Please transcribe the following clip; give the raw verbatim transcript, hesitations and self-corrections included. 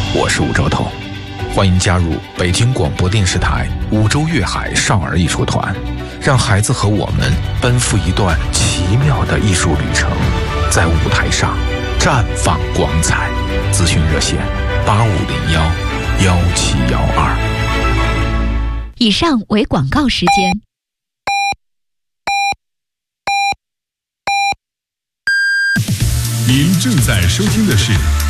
我是吴周彤，欢迎加入北京广播电视台五洲粤海少儿艺术团，让孩子和我们奔赴一段奇妙的艺术旅程，在舞台上绽放光彩。咨询热线八五零幺幺七幺二。 以上为广告时间。 您正在收听的是